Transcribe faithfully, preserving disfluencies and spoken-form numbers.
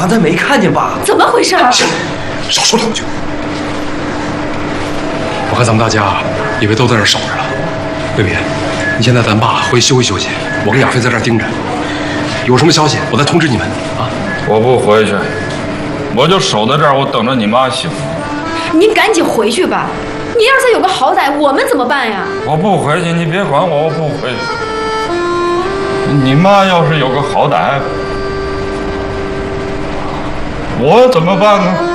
刚才没看见爸。 怎么回事啊？ 行，少说两句。我看咱们大家以为都在这守着了。贝比，你先带咱爸回去休息休息，我跟亚飞在这儿盯着。有什么消息，我再通知你们啊。 我不回去，我就守在这儿，我等着你妈醒。 您赶紧回去吧。你要是有个好歹，我们怎么办呀？ 我不回去，你别管我，我不回去。你妈要是有个好歹，我怎么办呢？